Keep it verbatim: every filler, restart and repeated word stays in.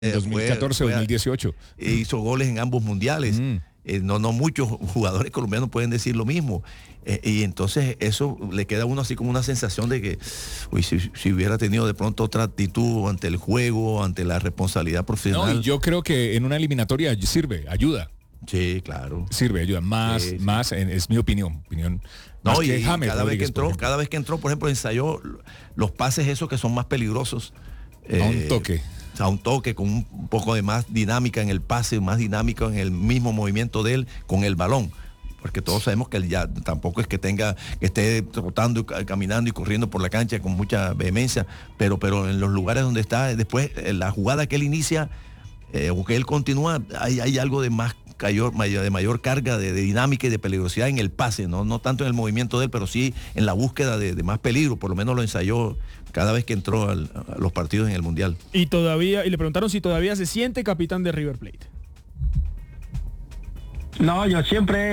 dos mil catorce, dos mil dieciocho. Hizo goles en ambos mundiales. Mm. Eh, no, no muchos jugadores colombianos pueden decir lo mismo. Eh, y entonces eso le queda a uno así como una sensación de que uy, si, si hubiera tenido de pronto otra actitud ante el juego, ante la responsabilidad profesional. No, y yo creo que en una eliminatoria sirve, ayuda. Sí, claro. Sirve, ayuda. Más, sí, más, sí. En, es mi opinión. opinión no, y James cada vez que entró, cada vez que entró, por ejemplo, ensayó los pases esos que son más peligrosos. A eh, un toque. A un toque, con un poco de más dinámica en el pase, más dinámica en el mismo movimiento de él con el balón. Porque todos sabemos que él ya tampoco es que tenga, que esté trotando, caminando y corriendo por la cancha con mucha vehemencia, pero, pero en los lugares donde está, después la jugada que él inicia, eh, o que él continúa, hay, hay algo de más mayor, de mayor carga de, de dinámica y de peligrosidad en el pase, ¿no? No tanto en el movimiento de él, pero sí en la búsqueda de, de más peligro. Por lo menos lo ensayó cada vez que entró al, a los partidos en el Mundial. Y todavía, y le preguntaron si todavía se siente capitán de River Plate. No, yo siempre